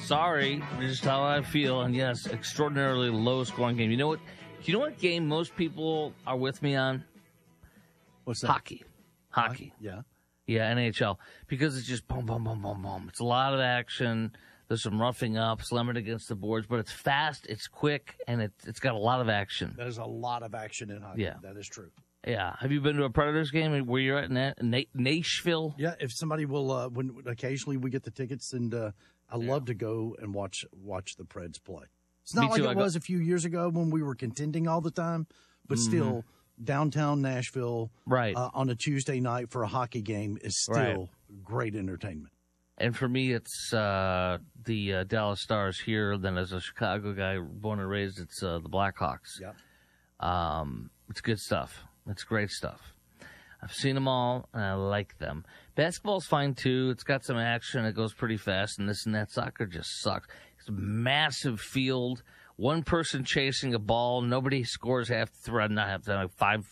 Sorry, just how I feel. And yes, extraordinarily low-scoring game. You know what? Do you know what game most people are with me on? What's that? Hockey. Yeah. Yeah, NHL. Because it's just boom, boom, boom, boom, boom. It's a lot of action. There's some roughing up, slamming against the boards, but it's fast, it's quick, and it's got a lot of action. There's a lot of action in hockey. Yeah. That is true. Yeah. Have you been to a Predators game where you're at Nashville? Yeah, if somebody will, when occasionally we get the tickets, and I love to go and watch the Preds play. It's not like it was a few years ago when we were contending all the time, but still, downtown Nashville right. On a Tuesday night for a hockey game is still great entertainment. And for me, it's the Dallas Stars here. Then as a Chicago guy, born and raised, it's the Blackhawks. Yep. It's good stuff. It's great stuff. I've seen them all, and I like them. Basketball's fine, too. It's got some action. It goes pretty fast, and this and that. Soccer just sucks. It's a massive field. One person chasing a ball. Nobody scores half the time. Not half the time. Like five,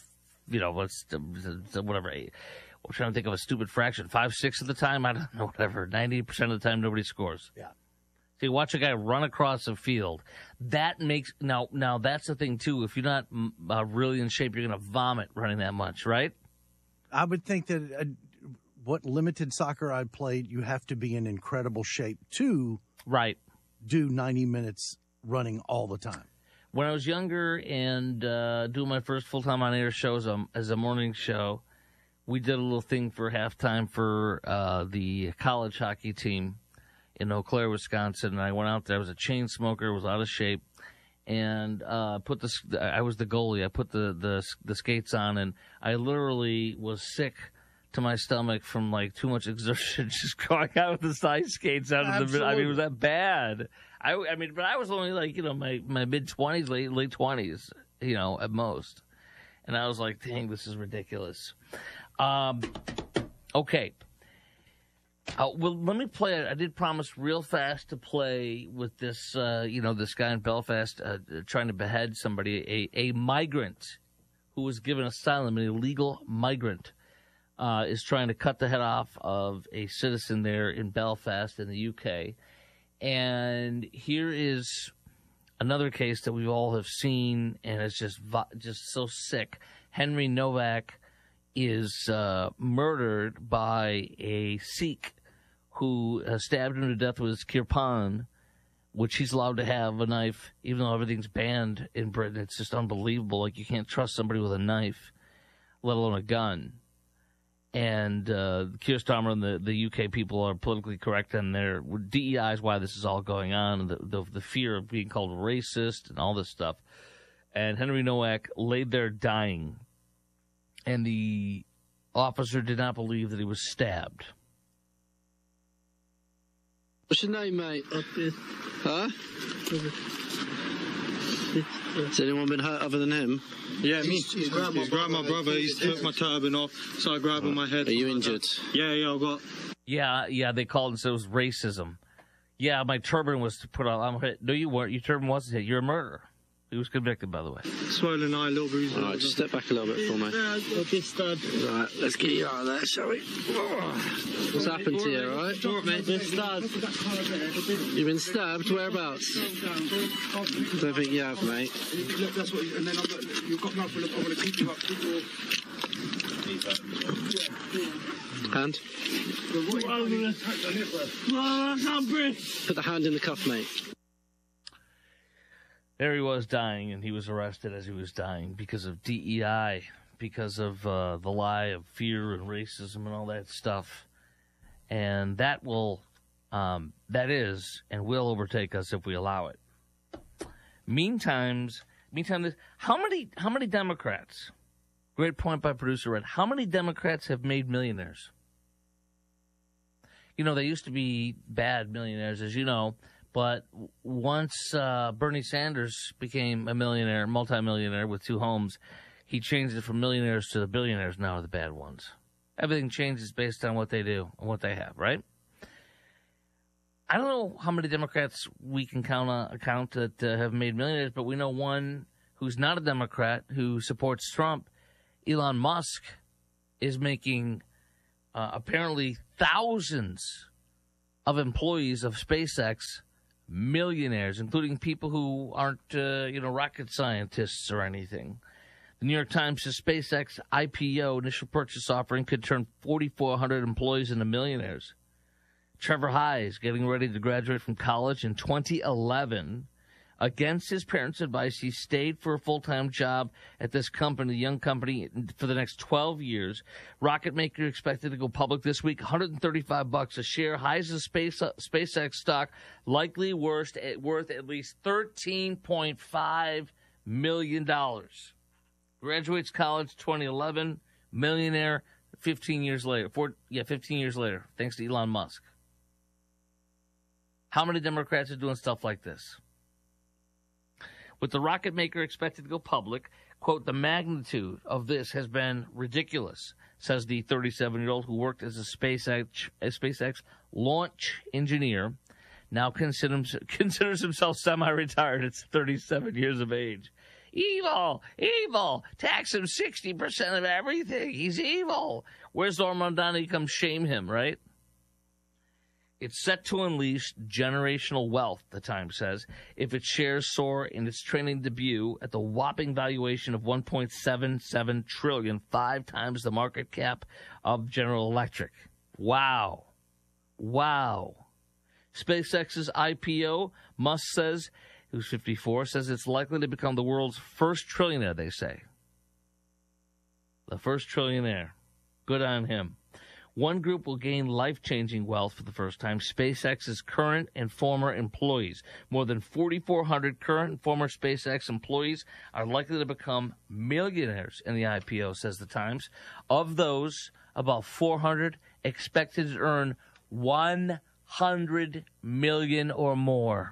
whatever. I'm trying to think of a stupid fraction. 5-6 of the time? I don't know, whatever. 90% of the time, nobody scores. Yeah. So you watch a guy run across a field. That makes now that's the thing too. If you're not really in shape, you're going to vomit running that much, right? I would think that what limited soccer I played, you have to be in incredible shape to do 90 minutes running all the time. When I was younger and doing my first full-time on-air show as a morning show, we did a little thing for halftime for the college hockey team in Eau Claire, Wisconsin. And I went out there. I was a chain smoker, was out of shape, and I was the goalie. I put the skates on, and I literally was sick to my stomach from like too much exertion, just going out with the ice skates out of the. I mean, it was that bad. I mean, but I was only like my mid-20s, late 20s, at most, and I was like, dang, this is ridiculous. Okay. Well, let me play it. I did promise real fast to play with this, this guy in Belfast trying to behead somebody. A migrant who was given asylum, an illegal migrant, is trying to cut the head off of a citizen there in Belfast in the UK. And here is another case that we all have seen, and it's just so sick. Henry Novak is murdered by a Sikh who stabbed him to death with his kirpan, which he's allowed to have a knife, even though everything's banned in Britain. It's just unbelievable. Like, you can't trust somebody with a knife, let alone a gun. And Keir Starmer and the UK people are politically correct, and their DEI is why this is all going on, and the fear of being called racist and all this stuff. And Henry Nowak laid there dying, and the officer did not believe that he was stabbed. What's your name, mate? Huh? Has anyone been hurt other than him? Yeah, me. He's grabbed my brother. He's took my turban off, started grabbing my head. Are you injured? Yeah, I got. Yeah, they called and said it was racism. Yeah, my turban was put on. I'm hit. No, you weren't. Your turban wasn't hit. You're a murderer. He was convicted, by the way. Swollen eye, little bruise. All right, just step back a little bit for me. Right, let's get you out of there, shall we? What's happened to you, all right? Been stabbed. You've been stabbed? Whereabouts? I don't think you have, mate. That's what. And then you've got nothing. I want to keep you up. Hand? I can't breathe. Put the hand in the cuff, mate. There he was dying, and he was arrested as he was dying because of DEI, because of the lie of fear and racism and all that stuff. And that is and will overtake us if we allow it. Meantime, how many Democrats? Great point by producer Red. How many Democrats have made millionaires? They used to be bad millionaires, as you know. But once Bernie Sanders became a millionaire, multimillionaire with 2 homes, he changed it from millionaires to the billionaires now are the bad ones. Everything changes based on what they do and what they have, right? I don't know how many Democrats we can count that have made millionaires, but we know one who's not a Democrat who supports Trump. Elon Musk is making apparently thousands of employees of SpaceX millionaires, including people who aren't, rocket scientists or anything. The New York Times says SpaceX IPO initial purchase offering could turn 4,400 employees into millionaires. Trevor Hayes, getting ready to graduate from college in 2011. Against his parents' advice, he stayed for a full-time job at this company, the young company, for the next 12 years. Rocket maker expected to go public this week, $135 a share. Hayes' SpaceX stock likely worth at least $13.5 million. Graduates college 2011, millionaire 15 years later. 15 years later, thanks to Elon Musk. How many Democrats are doing stuff like this? With the rocket maker expected to go public, quote, the magnitude of this has been ridiculous, says the 37-year-old who worked as a SpaceX launch engineer, now considers himself semi-retired at 37 years of age. Evil, tax him 60% of everything. He's evil. Where's Norman Donnie come shame him, right? It's set to unleash generational wealth, the Times says, if its shares soar in its trading debut at the whopping valuation of $1.77 trillion, 5 times the market cap of General Electric. Wow. SpaceX's IPO, Musk says, who's 54, says it's likely to become the world's first trillionaire, they say. The first trillionaire. Good on him. One group will gain life-changing wealth for the first time, SpaceX's current and former employees. More than 4,400 current and former SpaceX employees are likely to become millionaires in the IPO, says the Times. Of those, about 400 expected to earn $100 million or more.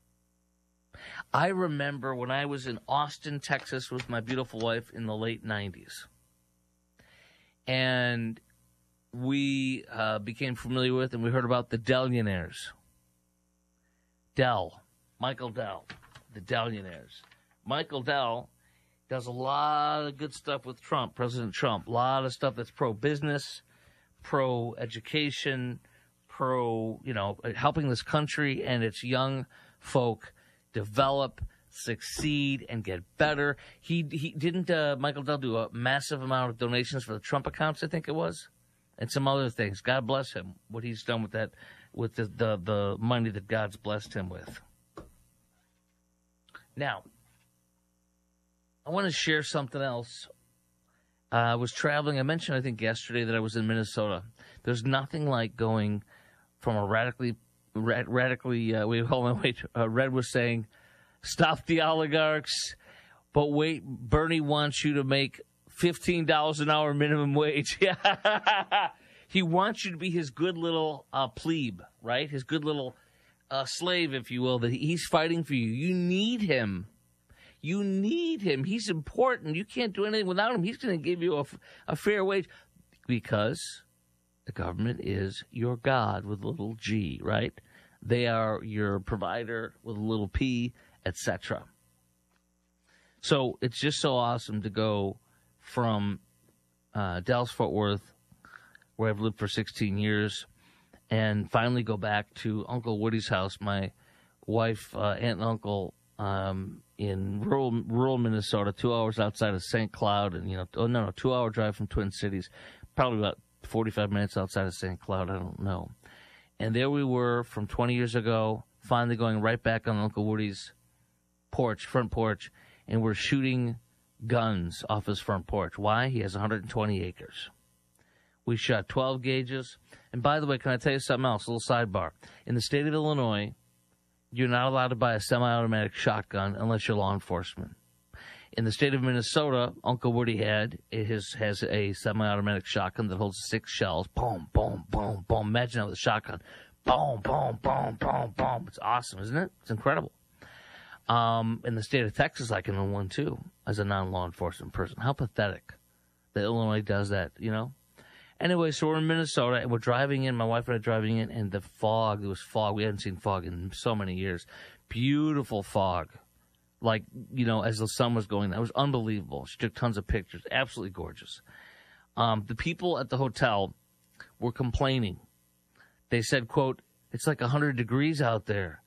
I remember when I was in Austin, Texas with my beautiful wife in the late 90s. And we became familiar with and we heard about the Dellionaires. Michael Dell, the Dellionaires. Michael Dell does a lot of good stuff with Trump, President Trump. A lot of stuff that's pro-business, pro-education, helping this country and its young folk develop, succeed, and get better. He didn't Michael Dell do a massive amount of donations for the Trump accounts, I think it was? And some other things. God bless him, what he's done with that, with the money that God's blessed him with. Now, I want to share something else. I was traveling. I mentioned, I think, yesterday that I was in Minnesota. There's nothing like going from a Red was saying, stop the oligarchs, but wait, Bernie wants you to make $15 an hour minimum wage. He wants you to be his good little plebe, right? His good little slave, if you will, that he's fighting for you. You need him. He's important. You can't do anything without him. He's going to give you a fair wage because the government is your God with a little g, right? They are your provider with a little p, etc. So it's just so awesome to go from Dallas, Fort Worth, where I've lived for 16 years, and finally go back to Uncle Woody's house. My wife, aunt and uncle in rural Minnesota, 2 hours outside of St. Cloud, and 2-hour drive from Twin Cities, probably about 45 minutes outside of St. Cloud, I don't know. And there we were from 20 years ago, finally going right back on Uncle Woody's front porch, and we're shooting guns off his front porch. Why? He has 120 acres. We shot 12 gauges. And by the way, can I tell you something else? A little sidebar. In the state of Illinois, you're not allowed to buy a semi-automatic shotgun unless you're law enforcement. In the state of Minnesota, Uncle Woody has a semi-automatic shotgun that holds 6 shells. Boom, boom, boom, boom. Imagine that with a shotgun. Boom, boom, boom, boom, boom. It's awesome, isn't it? It's incredible. In the state of Texas, I can own one too, as a non-law enforcement person. How pathetic that Illinois does that, Anyway, so we're in Minnesota, and we're driving in. My wife and I are driving in, and the fog, there was fog. We hadn't seen fog in so many years. Beautiful fog. Like, as the sun was going, that was unbelievable. She took tons of pictures. Absolutely gorgeous. The people at the hotel were complaining. They said, quote, it's like 100 degrees out there.